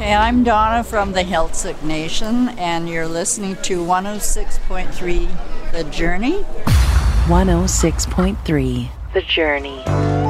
Hey, I'm Donna from the Heiltsuk Nation, and you're listening to 106.3 The Journey. 106.3 The Journey.